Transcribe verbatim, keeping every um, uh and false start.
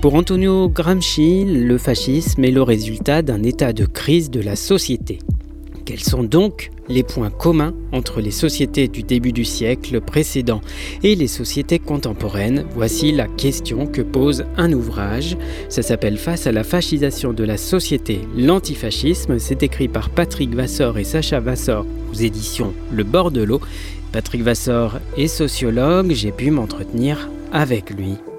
Pour Antonio Gramsci, le fascisme est le résultat d'un état de crise de la société. Quels sont donc les points communs entre les sociétés du début du siècle précédent et les sociétés contemporaines? Voici la question que pose un ouvrage. Ça s'appelle « Face à la fascisation de la société, l'antifascisme ». C'est écrit par Patrick Vassor et Sacha Vassor aux éditions Le Bordelot. Patrick Vassor est sociologue, j'ai pu m'entretenir avec lui.